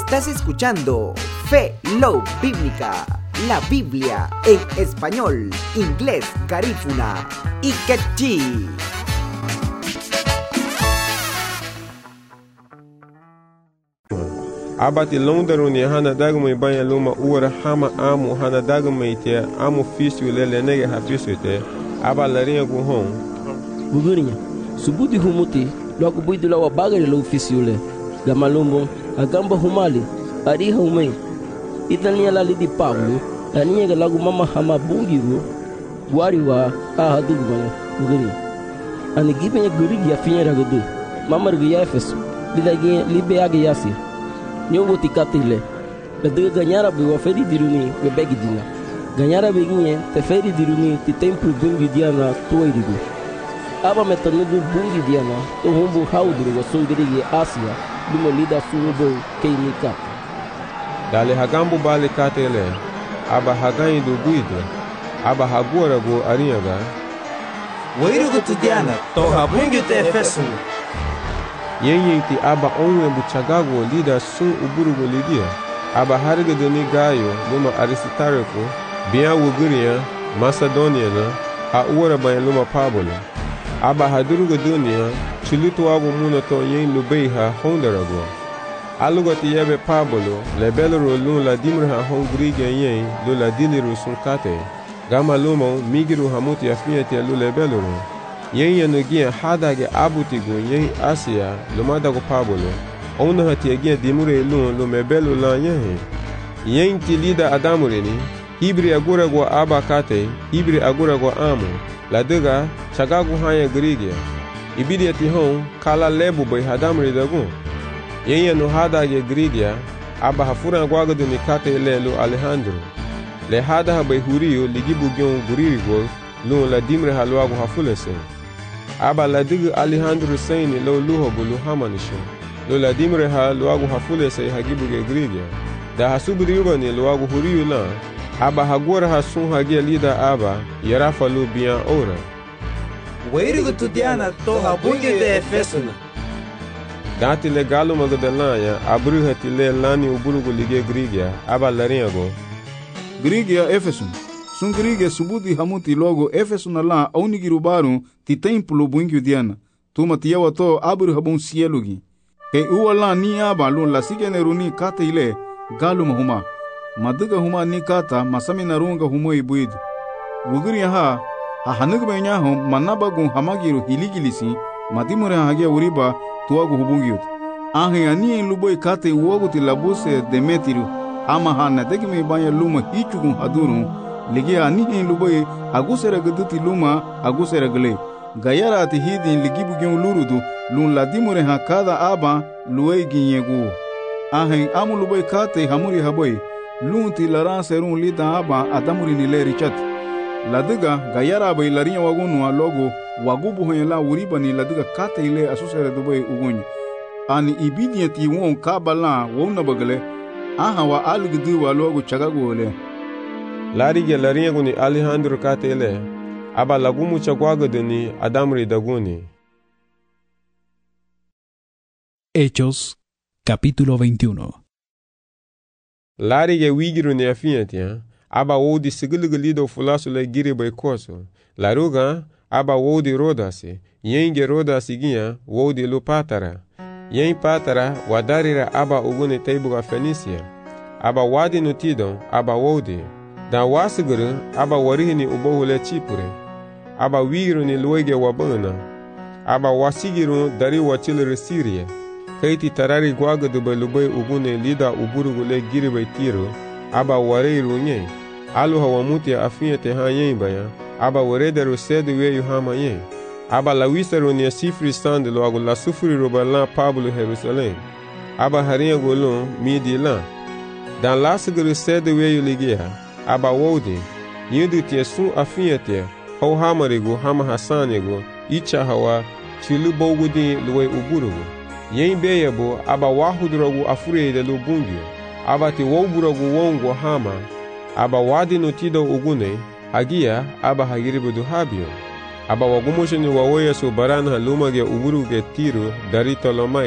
Estás escuchando Fe, Love Bíblica, la Biblia en español, inglés, garífuna y quechí. Abati londaruni hana dagmai banya luma ura hama amu hana dagmai te amu fisu lele nege hafisute abalarinha guhon Bugurinha subudi humuti logo buidu lawa bagari lo fisiule gamalumbo agamba humali ariha umei itania la lidi Pablo ania lagu mama hama bungiru wariwa ahadugmane bugurinha ani gibenya gurigi afinya ragudu mama rugia Efeso lidagi libeage yasi Nyobo tikatile Ladega ganhara be waferi diruni be begidina ganhara beginye te feri diruni ti templo bungi diana toirigu aba metanugu bungi diana to humbu hauduru wa songirigi Asia dumo lida sunubo keinika dale hagambu bale katele aba haganyi do guido aba hagora go arinyaga Wairugu tudiana to habungi te Efeso Yenti aba onwe buchagago lida sun uburugo lidia aba harga doni gayo luma Aristarco bia wuguria Macedonia na a ura bayan luma Pablo aba hadurugo dunia chulutu wago muna to yen lubeiha hondarago alugo tiyebe Pablo lebelro lun la dimra hongriga yen lo la diliru sun kate gama luma migiru hamuti afiati lu lebelro yen yanugia hadage abutigo yen Asia lumadago Pablo ona hatiagia dimure lun lo mebelo la yen tilida adamureni hibri agura go abakate hibri agura go amu la dega chagago haya grigia ibidia tihon kala lebu bay hadamure dago yen yanu hadage grigia aba hafura gwago de nikate lelo Alejandro le hada bay hurio ligibu gyon guririgo lun la dimre halwago hafulese aba la digu Alejandro Saini lo luho bulu hamanisho lo la dimre ha luagu hafule say hagibu ge grigia da hasubri yubani luagu huriyu la aba hagora hasun hagia lida aba yarafa lu bian ora Wairugu tudiana to habungi te Efeso dati le galo magadelanya abru hatile lani uburugu lige grigia aba larinyago Grigia Efeso Sun grigia subudi hamuti logo Efeso na la aunigirubaru ti templo bungi diana tuma tiyawa to abru habun sielugi ke uwala ni aba lun la sigeneruni kata ile galu mahuma maduga huma ni kata masami narunga humo ibuid wugriya ha hanugbe nyaho manabagun hamagiru hiligilisi madimure hagia uriba tuagu hubungiut ahe ani luboy kata uogu ti labuse Demetiru ama hana degme banya luma hichugun haduru ligia ani luboy agusera guduti luma agusera gle gayara ati hidin ligibu gyon lurudu lun ladimure ha kada aba luei ginyegu ahen amu luboy kate hamuri haboy lun ti laran serun lida aba adamuri ni leri chat ladiga gayara bay larinya wagunu logo wagubu hoyela uriba ni ladiga kate ile asusere duboy ugunyi ani ibidieti won kabala wona bagale aha wa algdu wa logo chagagole Larige larinyago ni Alejandro katele aba lagumu chagwago deni adamri daguni Hechos capítulo 21 Larige wigiru ni afiatia aba wodi sigiliglido fulasu le giri bay koso laruga aba wodi rodasi yenge rodasi ginha wodi lu patara yen patara wadarira aba uguni teibuga Fenisia aba wadi nutidon aba wodi da wasiguru aba warihini ubohule Chipure aba wigiru ni luege wabana aba wasigiru dari wachilere Syria kaiti tarari gwaga dube lubay ugune lida uburugule giribay Tiro aba wareiru nye aluha wamuti afiete ha yen baya aba warederu sedu weyu hama yen aba lawisaru ni sifri sande loagu la sufuri robalan Pablo Jerusalem aba harinha golon midi lan dan lasiguru sedu weyu ligia aba wodi yindu tie sun afiete ho hamarigo hama hasanigo icha hawa chilu bogudi luwe uburugo yen beyebo aba wahudrogu afurede lu bungio aba ti woburogu wongo hama aba wadi notido ugune hagia aba hagiribudu habio aba wagumosheni wawoya so barana lumage uburuge Tiro dari Tolomai